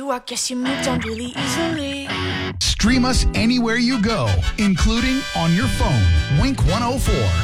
you, I guess you moved on really easily. Stream us anywhere you go, including on your phone. Wink 104.